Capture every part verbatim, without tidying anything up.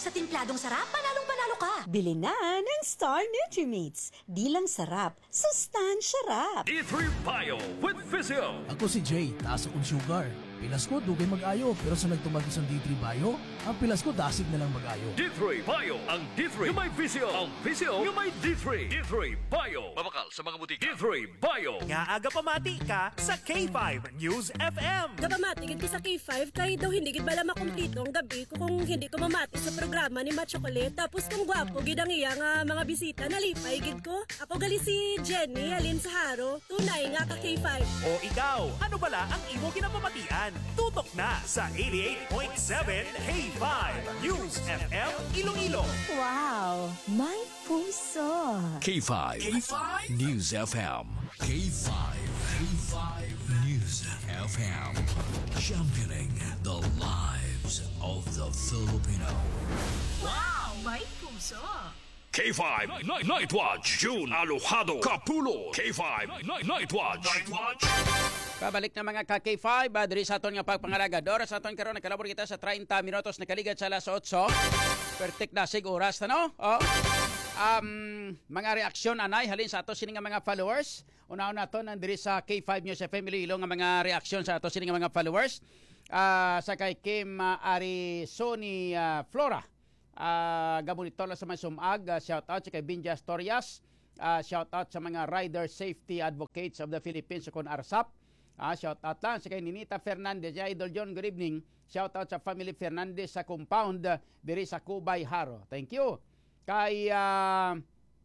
Sa timpladong sarap, panalong-panalo ka. Bili na ng Star Nutrimates. Di lang sarap, sustansya rap. D three Bio with Physio. Ako si Jay, taas akong sugar. Pilas ko, dugay mag-ayo. Pero sa nagtumagos ang D three Bio, ang pilas ko dasig na lang mag-ayo. D three Bio. Ang D three yung may Physio. Ang Physio yung may D three. D three Bio. Mabakal sa mga butika. D three Bio. Nga aga pamati ka sa K five News F M. Gapamatigid ko sa K five kay daw hindi gid bala makumpleto ang gabi ko kung hindi ko mamati sa programa ni Ma Chocolate. Tapos kung gwapo gid ang iya nga mga bisita nalipay gid ko. Ako gali si Jenny halin sa Haro. Tunay nga ka K five. O ikaw, ano bala ang imo ginapamatian? Tutok na sa eighty-eight point seven K five News F M Iloilo. Wow, may puso. K five. K five News F M. K five. K five News F M. Championing the lives of the Filipino. Wow, may puso. K five Night, Night Watch. June Alojado Capulo. K five Night, Night Watch. Night Watch. Pabalik na mga ka-K five, uh, diri sa aton nga pagpangalaga. Dora sa aton karon nakalabor kita sa thirty minutos nakaligad sa alas eight. Perfect na sig oras na no? Oh. Um, mga reaksyon anay halin sa ato sini nga mga followers. Una-una to nandiri sa K five News F M Iloilo nga mga reaksyon sa ato sini nga mga followers. Uh, sa kay Kim uh, Arizoni uh, Flora. Uh, Gabonito sa mga sumag. Uh, shout out sa kay Binja Storias. Uh, shout out sa mga Rider Safety Advocates of the Philippines sa kon ARSAP. Ah, shout out lang sa kay Ninita Fernandez, ya Idol John, good evening. Shout out sa family Fernandez sa compound uh, diri sa Cubay, Haro. Thank you. Kay uh,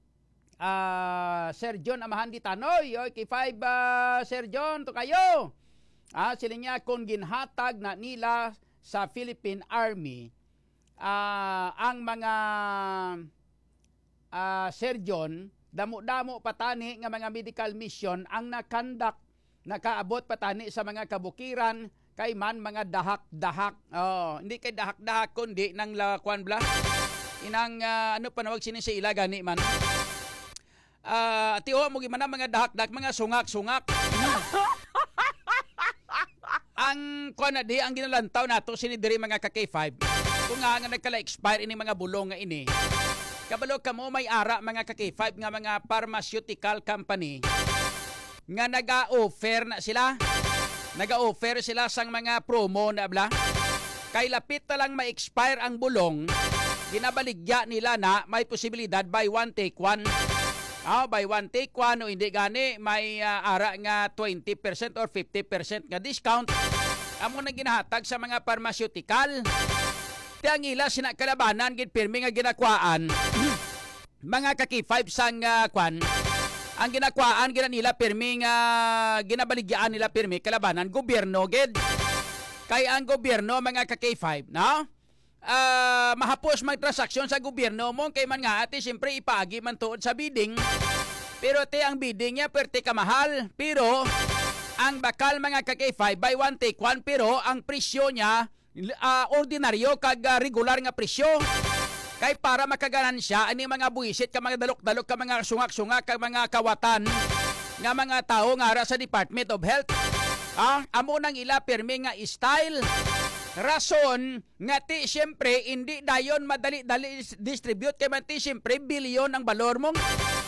uh, Sir John Amahandi Tanoy, oy kay five uh, Sir John to kayo. Ah, sila niya kung ginhatag na nila sa Philippine Army uh, ang mga uh, Sir John, damo-damo patani nga mga medical mission ang nakandak nakaabot patani sa mga kabukiran kay man mga dahak-dahak. Oh, hindi kay dahak-dahak kundi nang lakwan bla. Inang uh, ano panawag sini sa ila gani man. Ah, uh, tiho mo gimana mga dahak-dahak, mga sungak-sungak. Ang kuan na di ang ginalantaw nato sini diri mga ka K five. Kung nga nga nagkala-expire ini mga bulong nga ini. Kabalo kamo may ara mga ka K five nga mga pharmaceutical company nga naga-offer na sila. Naga-offer sila sang mga promo na bla. Kay lapit na lang ma-expire ang bulong, ginabaligya nila na may posibilidad buy one take one. Ah, buy one take one o hindi gani may uh, ara nga twenty percent or fifty percent nga discount. Amo na ginahatag sa mga pharmaceutical. Tiang ila sina kalabanan gid pirmi nga ginakwaan. Mga ka K five sang uh, kwan ang ginakwaan gina nila pirmi nga ginabaligyan nila pirmi kalabanan gobyerno gid. Kay ang gobyerno mga ka K five no? Uh, mahapos mag transaksyon sa gobyerno mo kay man nga ati siyempre ipaagi man tuod sa bidding. Pero te ang bidding niya perte ka mahal. Pero ang bakal mga ka K five buy one take one pero ang presyo niya uh, ordinaryo kag uh, regular nga presyo. Kay para makaganan siya, ani mga buwisit ka mga dalok-dalok ka mga sungak-sungak ka mga kawatan nga mga tao nga ara sa Department of Health. Ah, amo nang ila pirmi nga style. Rason nga ti siyempre hindi dayon madali-dali distribute kay man ti siyempre bilyon ang balor mong.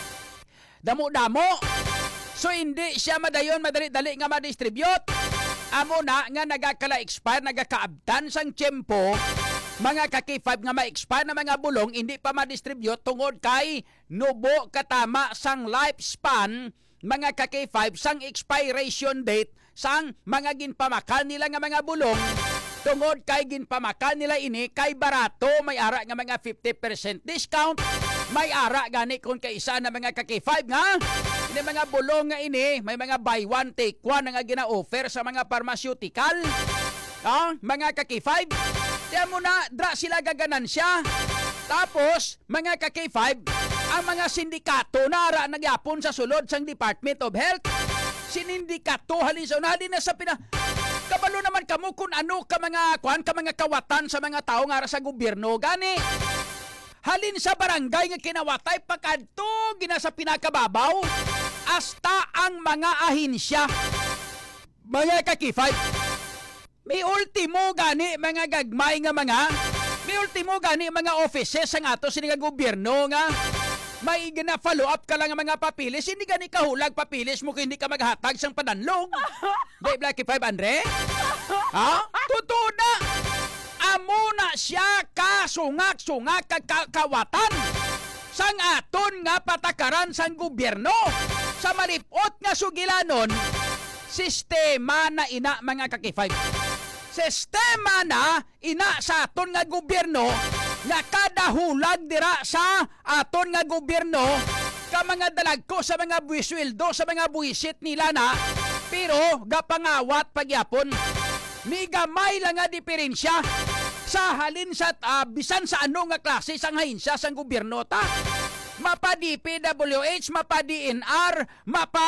Damo-damo. So hindi siya madayon madali-dali nga ma-distribute. Amo na nga nagakala-expire, nagakaabtan sang tiyempo. Mga ka K five nga ma-expire na mga bulong hindi pa ma-distribute tungod kay nubo katama sang lifespan mga ka K five sang expiration date sang mga ginpamakal nila nga mga bulong tungod kay ginpamakal nila ini kay barato may ara nga mga fifty percent discount may ara gani kung kay isa na mga ka K five nga ini mga bulong nga ini may mga buy one take one nga gina-offer sa mga pharmaceutical. Ah, mga ka K five kaya mo na, dra sila gaganansya. Tapos, mga ka K five, ang mga sindikato na ara nagyapon sa sulod sang Department of Health. Sinindikato halin sa unahali na sa pina... Kabalo naman kamo kung ano ka mga kwan, ka mga kawatan sa mga tao nga ara sa gobyerno. Gani, halin sa barangay nga kinawatay pagkadto, gina sa pinakababaw, hasta ang mga ahinsya. Mga ka K five, may ultimo gani mga gagmay nga mga May ultimo gani mga offices ang ato sini nga gobyerno nga may gina follow up ka lang ang mga papilis, hindi gani kahulag papilis mo kung hindi ka maghatag sang pananlong. Di Blacky five Andre? Ha? Totoo na. Amo na siya kasungak-sungak kagkawatan sang aton nga patakaran sang gobyerno. Sa malipot nga sugilanon, sistema na ina mga ka-K five. Sistema na ina sa aton nga gobyerno nga kada hulag dira sa aton nga gobyerno ka mga dalagko sa mga buwisweldo sa mga buwisit nila na pero gapangawat pagyapon ni gamay lang nga diferensya sa halin sa uh, bisan sa ano nga klase sang hahinsya sang gobyerno ta mapa D P W H mapa D N R mapa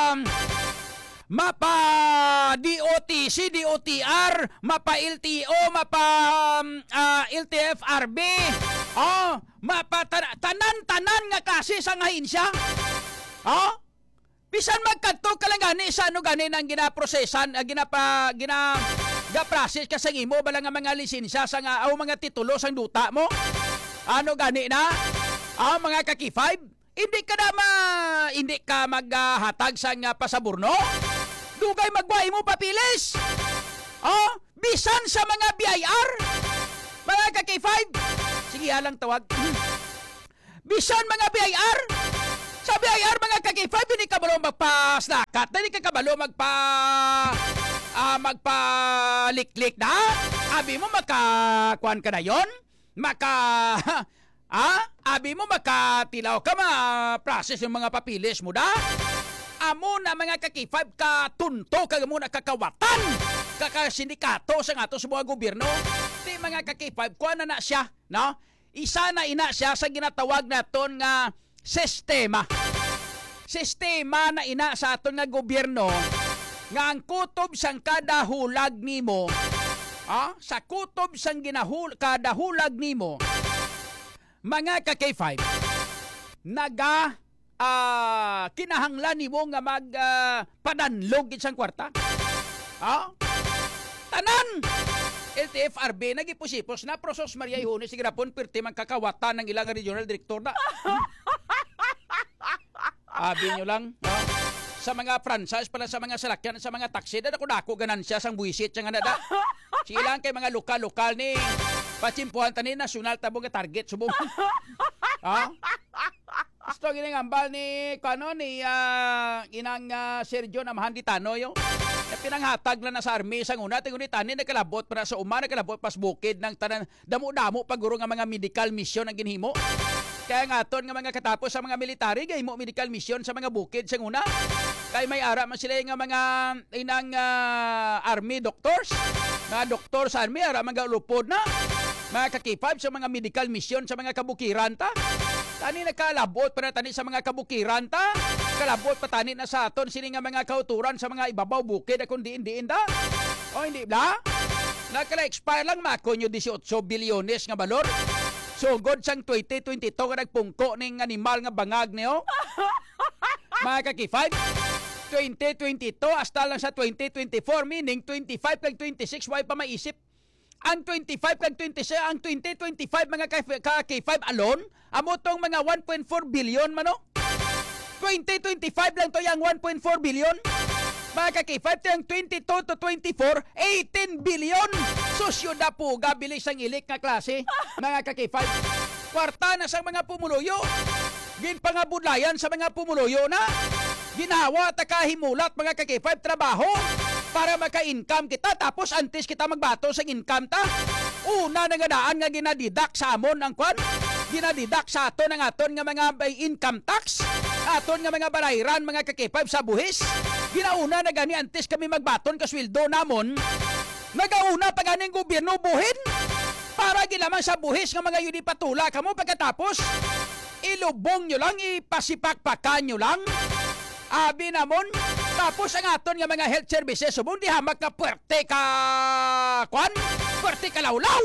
mapa D O T C, D O T R, mapa L T O, mapa um, uh, L T F R B, oh, mapa tanan-tanan nga klase sang hahinsya. Oh, bisan magkadto ka lang gani sa ano gani nang ginaprosesan, uh, ginapa gina ga-process ka sang imo bala nga mga lisensya sang uh, o mga titulo sang duta mo. Ano gani na? Ah, mga ka-K five, hindi ka na ma, hindi ka maghatag uh, sang uh, pasaburno. Dugay magway mo papilis. Oh, bisan sa mga B I R. Mga ka-K five. Sige, alang tawag. Bisan mga B I R. Sa B I R mga ka-K five, hindi ka balo magpa-snakat. Hindi ka kabalo magpa uh, magpa-lik-lik na. Abi mo makakuan ka na yon? Maka ah, abi mo makatilaw ka ma-process yung mga papilis mo da. Amo na mga ka-K five katunto kag mo na kakawatan kakasindikato sa ato sa mga gobyerno. Di mga ka-K five kuan na na siya, no? Isa na ina siya sa ginatawag naton nga sistema. Sistema na ina sa aton nga gobyerno nga ang kutob sang kada hulag nimo, ah, sa kutob sang ginahul kada hulag nimo mga ka-K five naga uh, kinahanglan nimo nga mag uh, padanlog isang kwarta. Ah? Tanan! L T F R B nagipusipos na Prosos Maria Ihones sige rapon pirti man kakawatan ng ilang regional director na. Abi nyo lang. No? Sa mga franchise pala sa mga salakyan sa mga taxi da ko dako ganansya sang buwisit nga nada. Silang kay mga lokal-lokal ni pachimpuhan tani nasyonal tabo nga target subong. Ha? Gusto gini ngambal ni kano ni uh, inang uh, Sergio Namahan di Tanoy. Ya pinanghatag na sa army sang una tingon ni tanin nakalabot para sa uma nakalabot pas bukid ng tanan damo-damo paguro nga mga medical mission ang ginhimo. Kaya nga aton nga mga katapos sa mga military gahimo medical mission sa mga bukid sang una. Kay may ara man sila nga mga inang uh, army doctors. Mga doktor sa army ara mga ulupod na. Mga ka-K five sa mga medical mission sa mga kabukiran ta. Tani nakalabot para tani sa mga kabukiran ta. Kalabot pa tani na sa aton sini nga mga kauturan sa mga ibabaw bukid akong diin-diin da. O hindi ba? Nakala-expire lang mako nyo eighteen bilyones nga balor. Sugod sang twenty twenty-two nga nagpungko ning animal nga bangag niyo. Mga ka-K five, twenty twenty-two hasta lang sa twenty twenty-four meaning twenty-five kag twenty-six way pa maisip. Ang twenty-five kag twenty-six, ang twenty twenty-five mga ka-K five alone, amo tong mga one point four billion mano. twenty twenty-five lang to yang one point four billion. Mga ka-K five tayang twenty-two to twenty-four, eighteen billion. Susyo da po gabilis ang ilik nga klase. Mga ka-K five, kwarta na sa mga pumuluyo. Ginpangabudlayan sa mga pumuluyo na. Ginawa ta kahimulat mga ka-K five trabaho para maka-income kita tapos antes kita magbato sa income ta. Una na nga daan nga ginadidak sa amon ang kwan. Ginadidak sa aton ang aton nga mga income tax. Aton nga mga barayran mga ka-K five sa buhis. Ginauna na gani antes kami magbaton kasweldo namon. Nagauna pa ganing gobyerno buhin para gilaman sa buhis nga mga yun ipatula kamo pagkatapos ilubong nyo lang, ipasipakpakan nyo lang. Abi namon, tapos ang aton nga mga health services, subong di hamak ka puwerte ka, kwan, puwerte ka lawlaw.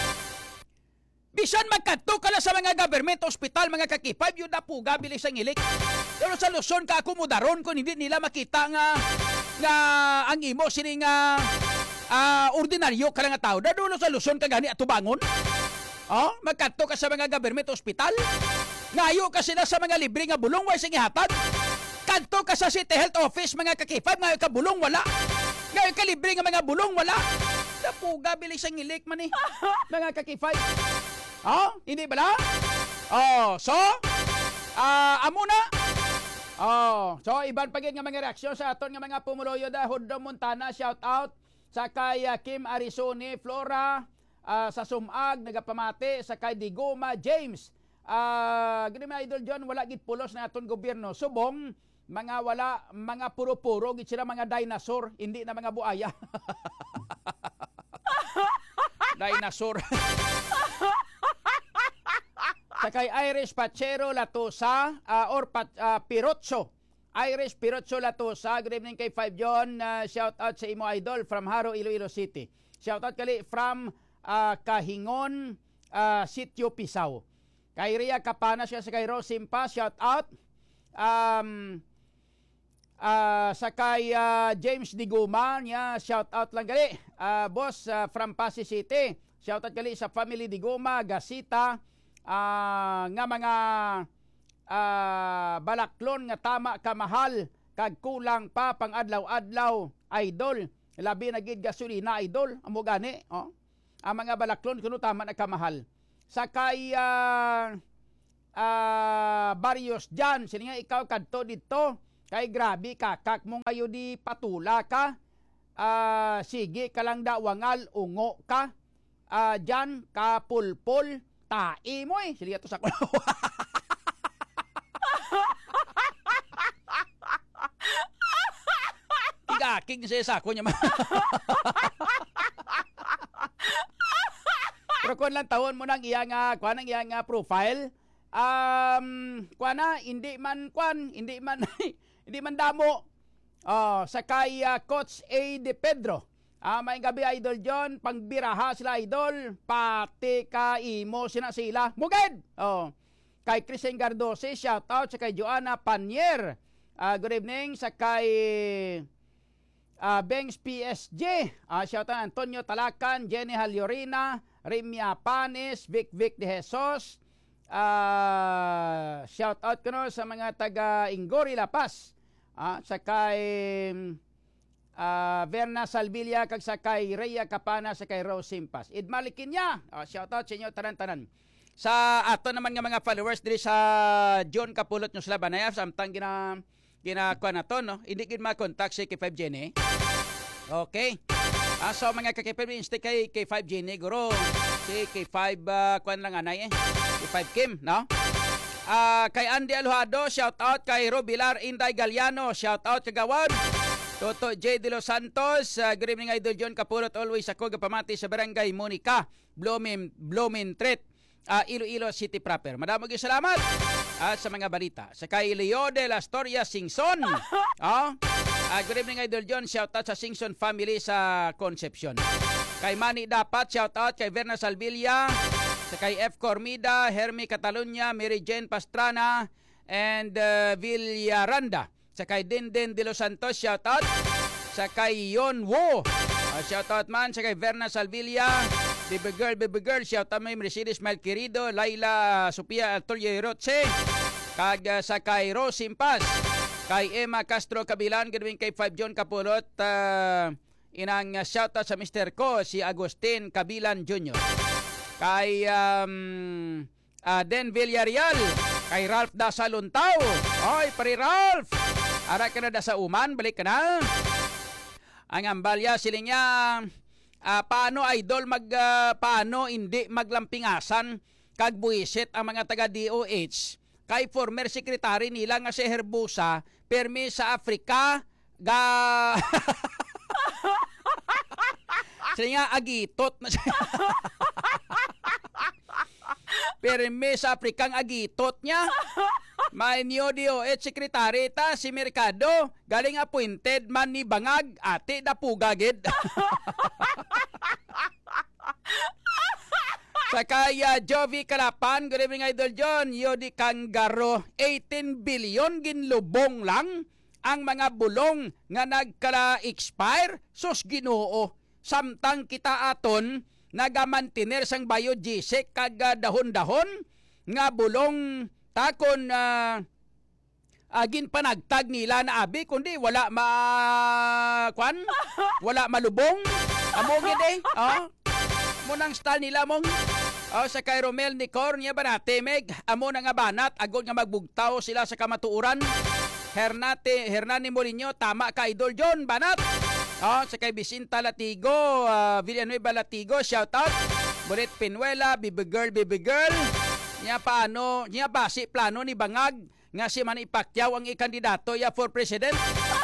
Bisan magkadto ka lang sa mga government hospital, mga ka-K five, yun na po gabilis ang ilik. Pero sa Luzon ka akomodaron kung hindi nila makita nga, nga ang imo sini nga uh, ordinaryo ka lang nga tao. Dadulo sa Luzon ka gani at tubangon. Oh, magkadto ka sa mga government hospital. Ngayo ka sila sa mga libre nga bulong way sige hatag. Kadto ka sa City Health Office mga kakifab ngayo ka bulong wala. Ngayo ka libre nga mga bulong wala. Napuga bilis ang ilik man eh. Mga kakifab. Oh, hindi ba la? Oh, so ah uh, amo na. Oh, so iban pagid nga mga reaksyon sa aton nga mga pumuloyo da Huddo Montana, shout out sa kay uh, Kim Arizoni, Flora, uh, sa Sumag nagapamati sa kay Diguma James. Ah, uh, gani mga idol John, wala gid pulos na aton gobyerno. Subong mga wala mga puro-puro gid sila mga dinosaur, hindi na mga buaya. Dinosaur. Sa kay Irish Pachero Latosa uh, or Pat, uh, Pirotso. Irish Pirotso Latosa. Good evening kay Five John. Uh, shout out sa imo idol from Haro, Iloilo City. Shout out kali from uh, Kahingon, uh, Sitio Pisao. Kay Ria Kapana siya sa kay Rosimpa, shout out. Um, uh, sa kay uh, James Diguma, niya, shout out lang gali. Uh, boss uh, from Pasig City. Shout out gali sa family Diguma, Gasita, uh, nga mga uh, balaklon nga tama kamahal kag kulang pa pang adlaw-adlaw idol. Labi na gid gasolina idol, amo gani, oh. Ang mga balaklon kuno tama na kamahal. Sa kay uh, uh, Barrios dyan, sila nga ikaw kadto dito, kay grabe kakak mo ngayon di patula ka, uh, sige ka lang dawangal, ungo ka, uh, dyan kapulpol, tae mo eh, sila to sa kulo. Tigaking siya sa ako niya. Pero kung lang taon mo nang iyang uh, kuan ang iyang uh, profile, um kuan na hindi man kuan, hindi man hindi man damo. Oh, sa kay uh, Coach A de Pedro. Ah, uh, may gabi idol John, pangbiraha sila idol, pati ka imo sina sila. Mugad. Oh. Kay Christian Gardose, shout out sa kay Joanna Panier. Uh, good evening sa kay uh, Bengs P S J. Uh, shout out Antonio Talacan, Jenny Haliorina, Rimia Panes, Vic Vic de Jesus. Uh, shout out ko no sa mga taga Ingori La Paz. Uh, sa kay uh, Verna Salvilla kag sa kay Rhea Capana sa kay Rose Simpas. Id Malikin niya. Uh, shout out sa inyo tanan-tanan. Sa ato naman nga mga followers diri sa John Kapulot News Labanaya samtang gina ginakuha na to no. Hindi gid ma-contact si K five Jenny. Okay. Ah, so mga kakipin, instead kay K five Jenny, guro, si K five, uh, kuwan lang anay eh, K five Kim, no? Ah, kay Andy Alojado, shout out kay Robilar Inday Galiano, shout out kagawad. Toto J. De Los Santos, uh, good evening idol John Kapulot, always ako gapamati sa Barangay Monica, Blomin, Blomin Tret, uh, Iloilo City proper. Madamog yung salamat at uh, sa mga balita. Sa kay Leo de la Storia Singson, oh, Uh, good evening idol John, shout out sa Singson family sa Concepcion. Kay Manny Dapat, shout out kay Verna Salvilla, sa kay F. Cormida, Hermi Catalunya, Mary Jane Pastrana, and uh, Villaranda. Sa kay Denden de los Santos, shout out. Sa kay Yon Wo, uh, shout out man. Sa kay Verna Salvilla, Baby Girl, Baby Girl, shout out may Mercedes Malquerido, Laila Sofia Altorio Rotse, kag uh, sa kay Rose Simpas, kay Emma Castro Kabilan, gawin kay Five John Kapulot, uh, inang uh, shoutout sa mister ko, si Agustin Kabilan Junior Kay um, uh, Den Villarreal, kay Ralph Dasaluntao. Oy, pari Ralph! Ara ka na da sa uman, balik ka na. Ang ambalya siling niya, uh, paano idol mag, uh, paano hindi maglampingasan kag buisit ang mga taga D O H kay former secretary nila nga si Herbusa permi sa Afrika ga siya agitot na siya. Permi sa Afrikang agitot niya. May new D O H secretary ta si Mercado galing appointed man ni Bangag ate da pugagid. Sa kaya Jovi Kalapan, good evening idol John, Yodi Kanggaro, eighteen billion ginlubong lang ang mga bulong nga nagkala-expire, sus Ginoo. Samtang kita aton nagamantener sang biogesic kag ah, dahon-dahon nga bulong takon uh, agin panagtag nila na abi kundi wala ma kwan wala malubong amo gid eh oh mo nang style nila mong oh sa kay Romel ni Cornia banate meg amo na nga banat agod nga magbugtaw sila sa kamatuoran. Hernate Hernani Molino tama ka idol John banat. Oh sa kay Vicenta Latigo uh, Villanueva Latigo shout out. Bulit Pinuela Bibi Girl Bibi Girl nya paano nya basi plano ni Bangag nga si Manny Pacquiao ang ikandidato ya for president.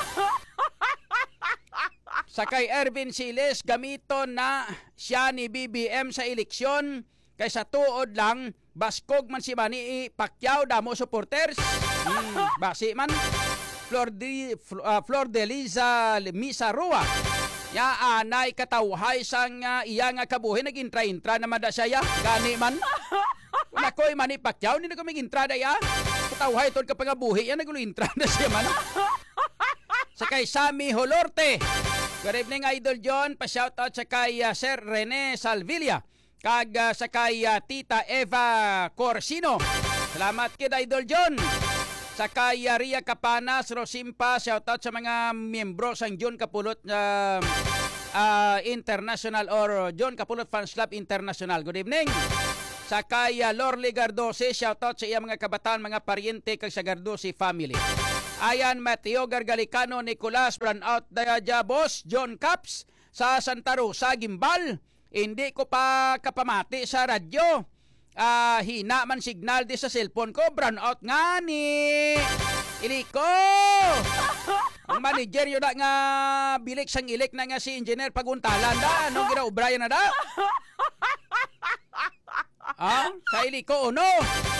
Sakay Ervin Siles gamito na siya ni B B M sa eleksyon kay sa tuod lang baskog man si Manny Pacquiao damo supporters. Hmm, basi man Flor de uh, Flor de Liza Misarua ya anay katawhay sang uh, iya nga kabuhi nagintra-intra naman da siya gani man. Wala ko'y Manny Pacquiao hindi na kami gintra da ya. Katawhay tol kapangabuhi yan nagulo-intra na siya man. Sakay Sammy Holorte. Good evening Idol John. Pa-shoutout sa kay uh, Sir Rene Salvilla. Kag uh, sa kay uh, Tita Eva Corsino. Salamat kid Idol John. Sa kay uh, Ria Capanas, Rosimpa. Shoutout sa mga miyembro sang John Kapulot uh, uh, International or John Kapulot Fans Club International. Good evening. Sa kay uh, Lorly Gardose, shoutout sa iya mga kabataan, mga paryente kag sa Gardose family. Ayan Mateo Gargalicano, Nicolas Brownout Dayaja Boss, John Caps sa Santa Rosa, Gimbal. Hindi ko pa kapamati sa radyo. Uh, hina man signal di sa cellphone ko, brownout nga ni. Iliko! Ang manager yun na nga bilik sang ilik na nga si Engineer Paguntalan da. Anong ginaubrayan na da? Ah, sa iliko uno.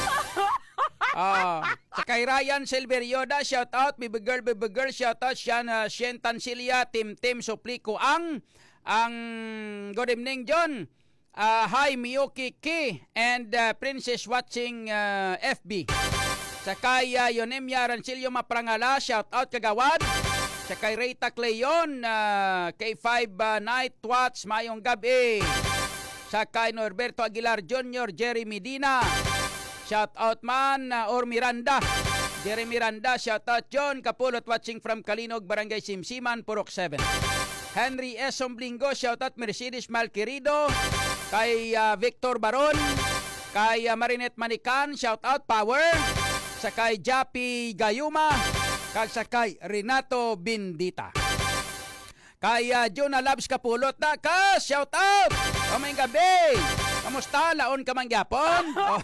Ah, sa kay Ryan Silverio da, shout out, baby girl, baby girl, shout out, Sian, uh, Shen Tansilia, Tim Tim Suplico, ang, ang, good evening, John. Uh, hi, Miyuki Ki, and uh, Princess watching uh, F B. Sa kay uh, Yonemia Rancilio Maprangala, shout out, kagawad. Sa kay Rita Cleon, uh, K five uh, Night Watch, mayong gabi. Sa kay Norberto Aguilar Junior, Jerry Medina. Shout out man uh, or Miranda. Jerry Miranda, shout out John Kapulot watching from Kalinog, Barangay Simsiman, Purok seven. Henry S. Somblingo, shout out Mercedes Malquerido. Kay uh, Victor Baron. Kay uh, Marinette Manikan, shout out Power. Sa kay Japi Gayuma. Kag sa kay Renato Bindita. Kaya Juna Labs Kapulot na ka, shout out! Kaming gabi! Kamusta? Laon ka man gyapon? Oh.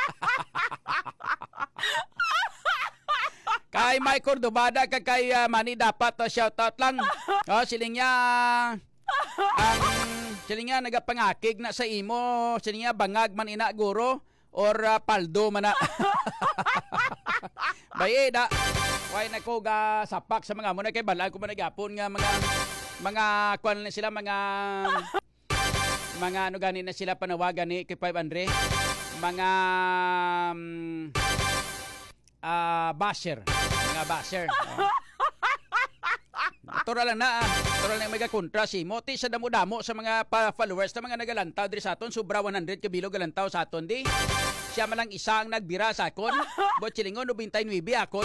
Kay Mike Cordobada kag kay uh, Manny dapat uh, shout out lang. Oh, siling niya ang siling niya nagapangakig na sa imo, siling niya bangag man ina guro or uh, paldo man na. Baye da. Why na ko ga sapak sa mga mo na kay balay ko man nagyapon nga mga mga kwan na sila mga mga ano gani na sila panawagan ni kay five hundred mga um, uh, basher mga basher oh. Natural lang na natural lang may kontra si Moti sa damo-damo sa mga followers na mga nagalantaw diri sa aton sobra one hundred kabilo galantaw sa aton di siya man lang isang nagbira sa akon botchilingon ninety-nine akon.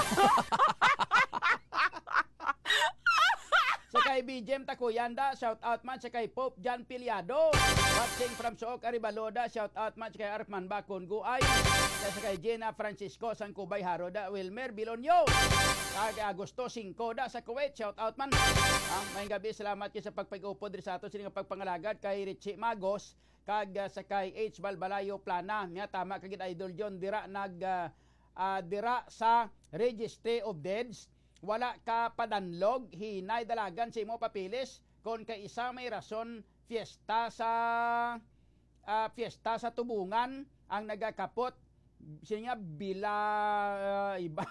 Sa kay B J M Takuyanda, shout out man sa kay Pope John Piliado. Watching from Sook Aribaloda, shout out man sa kay Arfman Bakon Guay. Sa kay Gina Francisco Sangkubay Haroda, Wilmer Bilonyo. Kay Agosto Cinco da sa Kuwait, shout out man. Ah, may gabi, salamat kayo sa pagpag-upod sa ato sining pagpangalagad kay Richie Magos kag uh, sa kay H Balbalayo Plana. Nya tama kagid Idol John dira nag uh, uh, dira sa Registry of Deeds. Wala ka padanlog, hinay dalagan sa imo papilis kon kay isa may rason fiesta sa uh, fiesta sa tubungan ang nagakapot siya bila uh, iba.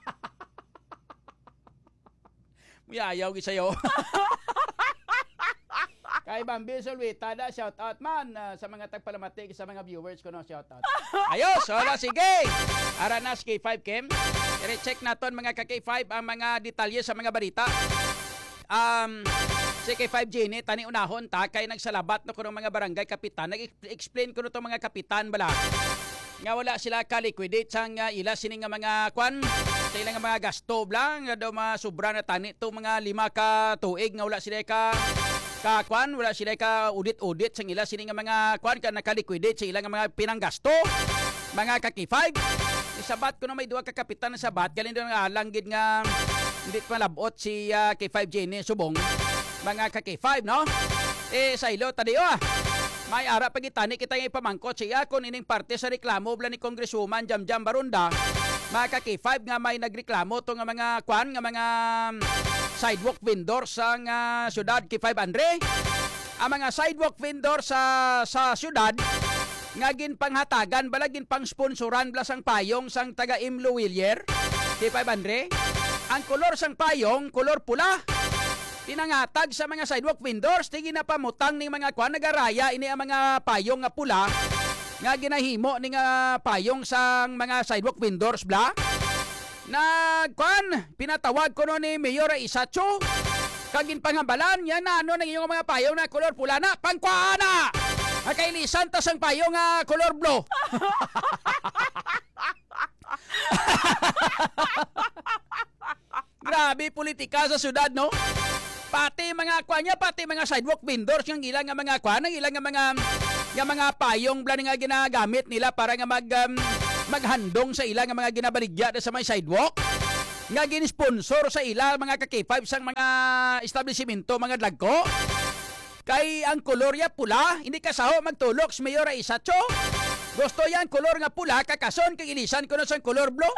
Muyayaw gisayo. Kay Bambi Solwita da, shout out man uh, sa mga tagpalamati sa mga viewers ko no, shout out. Ayos, hola sige. Aranas K five Kem. I-check naton mga ka K five ang mga detalye sa mga balita. Um Si K five Jenny, tani unahon ta, kay nagsalabat no kuno mga barangay kapitan. Nag-explain ko no itong mga kapitan bala. Nga wala sila ka-liquidate sang uh, ila sini nga mga kwan, sa ilang nga mga gasto blang, nga daw mga sobra na tani to mga lima ka tuig nga wala sila ka ka kwan, wala sila ka audit-audit sang ila sini nga mga kwan ka naka-liquidate sa ilang nga mga pinanggasto. Mga ka K five, isabat ko na may duwa ka kapitan na sabat, galing daw nga langgid nga hindi pa labot si uh, K five Jenny subong. Mga ka K five, no? Eh, sa ilo, tadi ah. May ara pagitani kita nga ipamangkot siya kung ining parte sa reklamo bla ni Congresswoman Jamjam Barunda. Mga ka K five nga may nagreklamo to nga mga kwan, nga mga sidewalk vendor sa nga syudad K five Andre. Ang mga sidewalk vendor sa sa syudad nga ginpanghatagan bala ginpang sponsoran bla sang payong sang taga Imlo Willier K five Andre. Ang kolor sang payong, kolor pula. Tinangatag sa mga sidewalk vendors, tingin na pamutang ning mga kwan nagaraya ini ang mga payong nga pula nga ginahimo ning uh, payong sang mga sidewalk vendors bla. Nagkwan, pinatawag ko no ni Mayor Isacho. Kagin pangambalan, yan na ano nang iyong mga payong na kolor pula na, pangkwaan na! Nakailisan tas ang payong nga kolor blue. Grabe politika sa syudad, no? Pati mga kwan niya, pati mga sidewalk vendors yung ilang nga mga kwan, ang ilang nga mga nga mga payong bla nga ginagamit nila para nga mag um, maghandong sa ilang nga mga ginabaligya sa mga sidewalk. Nga ginisponsor sa ila mga ka K five sang mga establishmento, mga dagko. Kay ang kolor ya pula, hindi kasaho magtulok si Mayor Isacho. Gusto yan kolor nga pula, kakason kay ilisan ko na sang kolor blue.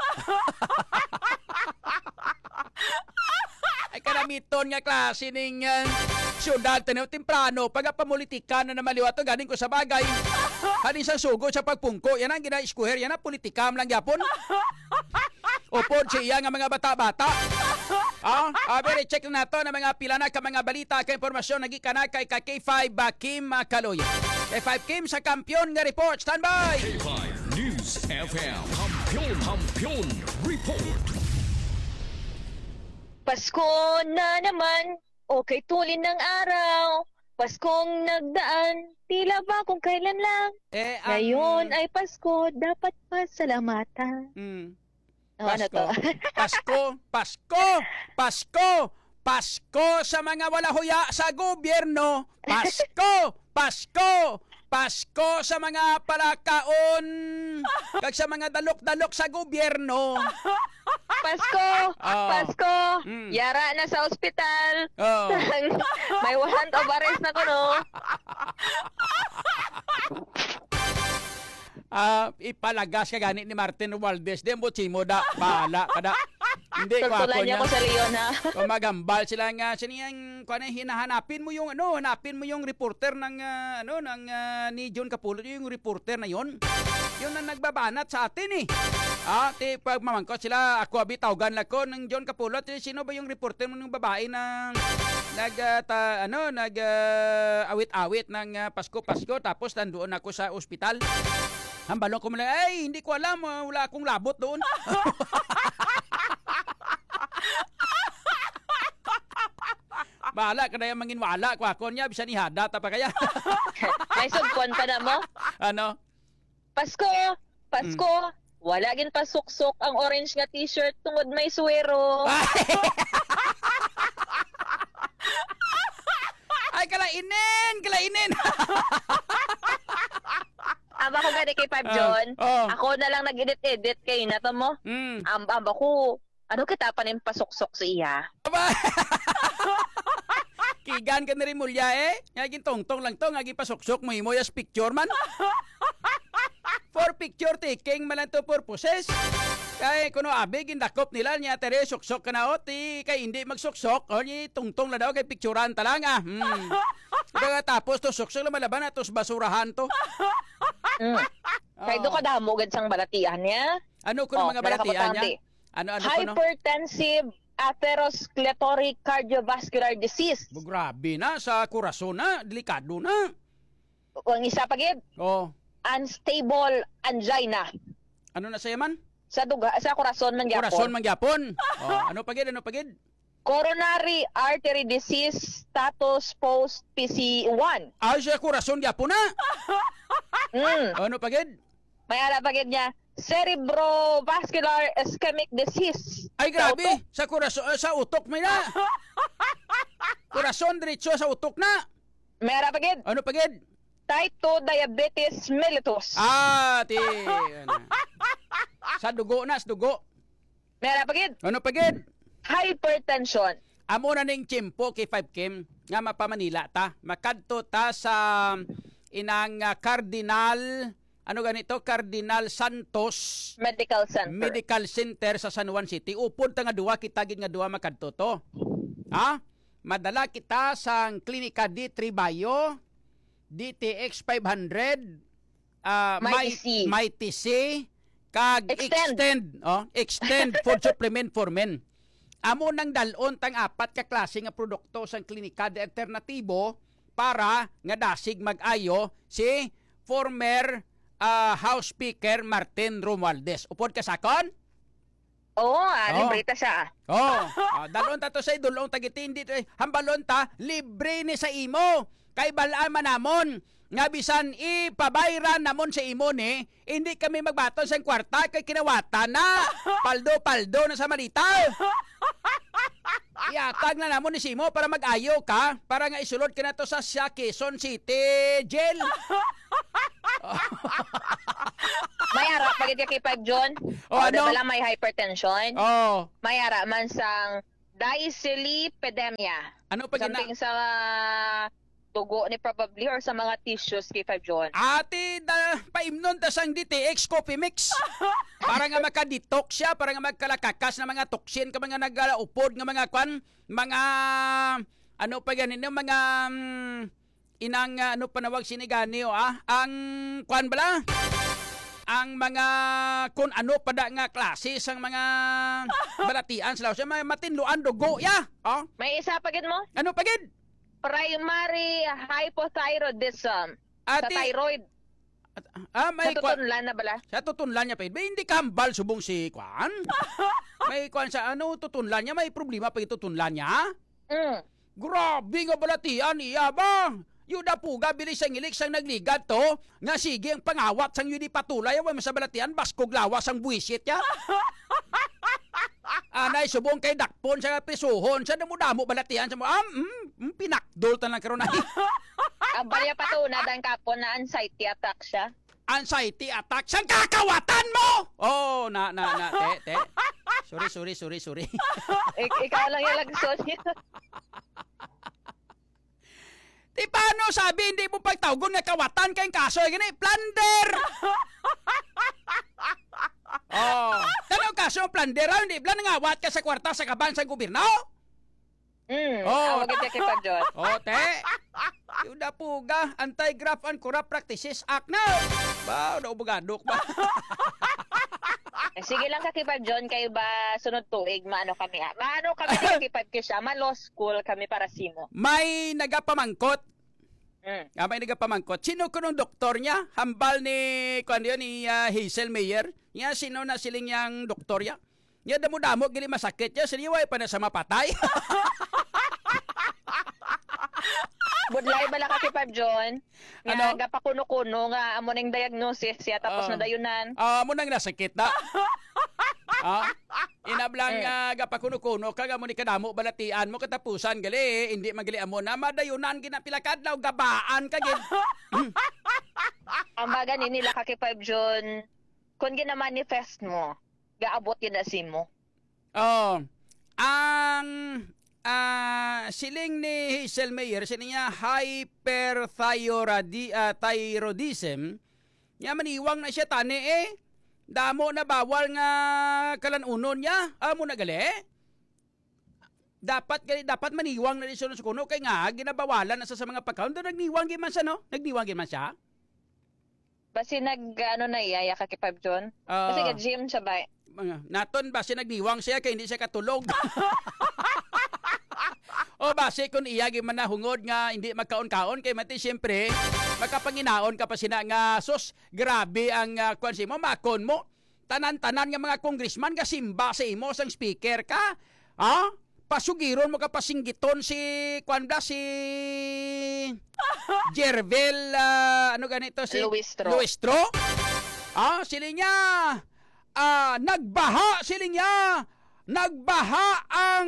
Ay karamiton nga klase ning uh, syudad tanaw temprano pag pamulitika na namaliwa to ganing ko sa bagay. Hani sang sugo sa pagpungko, yan ang gina-square, yan ang politikam lang yapon. Upod siya nga mga bata-bata. Ah, ah very check na to na mga pila na ka mga balita ka impormasyon nagikana kay ka K five Kim Kaloy. K five Kim sa kampiyon nga report. Standby. K five News F M. Kampiyon, kampiyon report. Pasko na naman, okay tulin ng araw. Paskong nagdaan, tila ba kung kailan lang. Eh, ang... Ngayon ay Pasko, dapat pasalamatan. Mm. Oh, ano to? Pasko, Pasko, Pasko, Pasko sa mga wala huya sa gobyerno. Pasko, Pasko, Pasko sa mga palakaon kag sa mga dalok-dalok sa gobyerno. Pasko, Oh. Pasko, Mm. yara na sa ospital. Oh. May warrant of arrest na ko, no? Ah, ipalagas ka gani ni Martin Romualdez. Di mo chimo da, bahala ka da. Hindi ko ako Tultulan niya niya. ko sa Leon, ha? Kung magambal sila nga siniyang kung ano, hinahanapin mo yung ano, hanapin mo yung reporter ng ah, ano ng ah, ni John Capullo, yung reporter na yon. Yun ang nagbabanat sa atin eh. Ah, ti pag mamangkot sila, ako abi tawgan lang ko ng John Capullo, ti sino ba yung reporter mo ng babae na nag ah, ta, ano, nag ah, awit-awit ng ah, Pasko-Pasko tapos nandoon ako sa ospital. Hambalong ko mo lang, ay, hindi ko alam, ah, wala akong labot doon. Bahala ka na yung mangin wala ko ako niya, bisa ni hada ta pa kaya. May sugpon pa na mo? Ano? Pasko, Pasko, wala gin pasuksok ang orange nga t-shirt tungod may suwero. Ay, kalainin! Kalainin! Aba ko gani kay Five Ah, John, oh. ako na lang nag-edit-edit kay na to mo. Mm. Am aba ko, ano kita pa nin pasuksok sa iya? Aba! Kigan ka na rin mulya eh. Ngagin tong-tong lang to, ngagin pasuksok mo imo yas picture man. For picture taking man lang to purposes. Kay kuno abi gindakop nila niya tere suksok ka na oti kay hindi magsuksok o ni tungtong la daw kay picturean talang ah. Hmm. Diba, tapos to suksok lang malaban atos basurahan to. Mm. Kay do ka damo gad sang balatian niya. Ano kuno Oh, mga wala ka balatian patandi. niya? Ano ano kuno? Hypertensive atherosclerotic cardiovascular disease. Oh, grabe na sa kurason na, delikado na. Ang isa pa gid, Oh, unstable angina. ano na sa yaman? Sa duga, sa kurason man gyapon. Kurason man gyapon. Oh, ano pagid, ano pagid? Coronary artery disease status post P C one. Ay siya kurason gyapon na. Mm. Ano pagid? May ara pagid niya cerebrovascular ischemic disease. Ay grabe, sa kurason uh, sa utok may na. Kurason diretso sa utok na. May ara pagid Ano pagid? type two diabetes mellitus. Ah, ti. Ano. Sa dugo na, sa dugo. May ara pagid Ano pagid? hypertension. Amo na ning chimpo kay five Kim nga mapamanila ta. Makadto ta sa inang uh, Cardinal ano ganito Cardinal Santos Medical Center. Medical Center sa San Juan City. Upod ta nga duwa kita gid nga duwa makadto to. Ha? Madala kita sa Klinika D three Bayo, D T X five hundred, uh, Mighty C. Mighty C, kag Extend. extend, oh, extend food supplement for men. Amo nang dalon tang apat ka klase nga produkto sa klinika de alternatibo para nga dasig mag-ayo si former uh, House Speaker Martin Romualdez. Upod ka sakon? Oo, ah, Oh. libre ta siya. Oh, ah, dalon ta to sa idulong tagitindi to. Hambalon ta libre ni sa imo. Kay balaan man namon nga bisan ipabayran namon sa imo ni, hindi kami magbaton sa kwarta kay kinawata na. Paldo-paldo na sa malita. Iatag na namon ni Simo para mag-ayo ka, para nga isulod ka na to sa sa Quezon City Jail. May ara pagid ka kay five John. Oh, O, ano? wala may hypertension. Oh, May ara man sang dyslipidemia. ano pa gina? Something sa dugo ni probably or sa mga tissues kay five John. Ate, da, paimnon ta sang D T X coffee mix. Para nga maka-detox siya, para nga magkalakakas na mga toxin, ka mga nagalaupod nga mga kwan, mga ano pa ganin, mga um, inang uh, ano panawag sinigani o ah, ang kwan bala? Ang mga kun ano pada nga klase sang mga balatian sa siya, may matinluan dugo ya. Oh, May isa pagid mo? ano pagid? Primary hypothyroidism. Sa Ate, thyroid. ah, may kwan. Natutunlan na bala? Sa tutunlan niya pa, ba, hindi kambal subong si Kwan. May Kwan sa ano, tutunlan niya, may problema pa tutunlan niya. Mm. Grabe nga balatian, iya ba? Yuda puga, bilis ang ilik sang nagligat to, nga sige ang pangawat sang yudi patulay, away sa balatian, baskog lawas ang buwisit ya. Anay, subong kay dakpon sa prisuhon, sa damo-damo balatian, sa mo, ah, mm, mm, pinakdol ta lang karon na. Ang balya patuna dan kapon na anxiety attack siya. Anxiety attack, sang kakawatan mo! Oh, na, na, na, te, te. Sorry, sorry, sorry, sorry. Ik- ikaw lang yung lagson niya. Di paano sabi hindi mo pagtawgon nga kawatan kayong kaso gani plunder. Oh, tanong kaso plunder ah, hindi bla nangawat ka sa kwarta sa kaban sa gobyerno. Mm. Oh. Awag ito kay five John. Oh, te. Yuda puga, Anti-Graft and Corrupt Practices Act na. Ba, naubugadok ba? Eh, sige lang ka kay five John kayo ba sunod tuig maano kami ah. Maano kami kay five Kisha, ma law school kami para simo. May nagapamangkot. Mm. Ah, may nagapamangkot. Sino ko nung doktor niya? Hambal ni, kung ano yun, ni uh, Hazel Mayer. Niya, sino na siling niyang doktor niya? Niya, damo-damo, gili masakit niya. Siniway pa na sa mapatay. Budlay bala ka kay five John. Nga Ano? gapakuno-kuno nga amo ning diagnosis siya tapos Ah. na dayunan. Ah, mo nang nasakit na. Ah, inablang Eh. uh, gapakuno-kuno kaga mo ni kadamo balatian mo katapusan gali hindi magali amo na madayunan ginapilakad law gabaan ka gid. Ang baga ni nila ka kay five John kun gina-manifest mo, gaabot yun na simo. Oh. Ang ah siling ni Hazel Mayer sining niya hyperthyroidi uh, thyroidism. Niya maniwang na siya tani eh. Damo na bawal nga kalanunon niya. Amo na gali. Dapat gali dapat maniwang na disun sa kuno kay nga ginabawalan na sa, sa mga pagkaon. Do nagniwang gyud man siya no? Nagniwang gyud man siya. Basi nag ano na iya ka kay five John. Ah. Kasi ga gym siya ba? Mga naton ba si nagniwang siya kay hindi siya katulog. O base kung iyagi man na hungod nga hindi magkaon-kaon kay mati siyempre makapanginaon ka pa sina nga sus grabe ang uh, kwan si mo makon mo tanan-tanan nga mga congressman nga simba sa imo sang speaker ka ha pasugiron mo ka pasinggiton si Kwanda si Jervel ah, ano ganito si Luistro. Luistro? Ah, sila niya ah, nagbaha sila niya nagbaha ang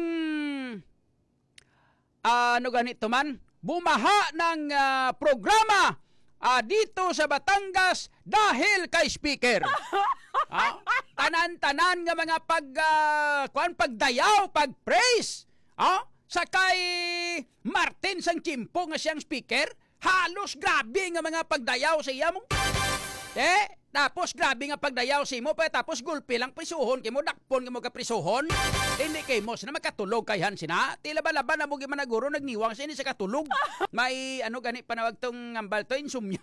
ah, ano ganito man bumaha ng ah, programa ah, dito sa Batangas dahil kay speaker. Ah, tanan-tanan nga mga pag uh, kuan pagdayaw, pag-praise. Ah, sa kay Martin sang Chimpo nga siyang speaker, halos grabe nga mga pagdayaw sa iya mo. Eh, tapos grabe nga pagdayaw si mo pa tapos gulpi lang prisuhon kay mo dakpon kay mo ka prisuhon. Hindi kay mo na makatulog kayhan sina. Tila ba laban na mo gi managuro nagniwang sa ini sa katulog. May ano gani panawag tong ngambal to insomnia.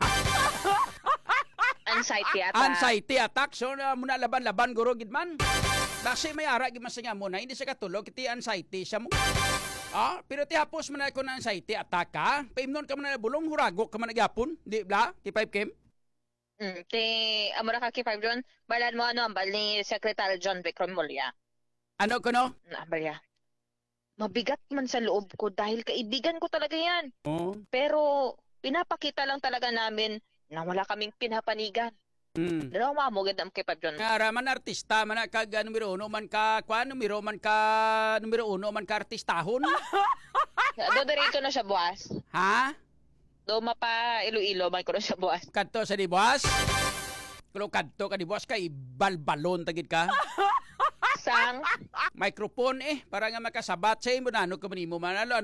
Anxiety attack. Anxiety attack. So, uh, muna laban-laban, guro, gidman. Kasi may ara, gimasa nga muna, hindi siya katulog, iti anxiety siya mo. Ah, pero ti hapos mo na ako na anxiety attack ka. Paimnon ka mo na bulong, hurago ka mo nagyapon. Di ba? Ti five Kim? Mm, ti, amo na kakipag John, balan mo ano, ambal ni Secretary John Vic Remulla. Ano ko no? Ambal ya. Mabigat man sa loob ko dahil kaibigan ko talaga yan. Oo. Pero, pinapakita lang talaga namin na wala kaming pinapanigan. Hmm. Dalawa mamugad ang kipag John. Nga raman artista, man kag uh, numero uno, man ka, kwa, numero man ka, numero uno, man ka artistahon. Do dirito na siya buwas. Ha? Do mapa Iloilo man ko na siya buwas. Kadto sa di buwas? Kulo kadto ka di buwas kay balbalon tagid ka. Sang Microphone eh, para nga makasabat sa imo na ano ko man imo man.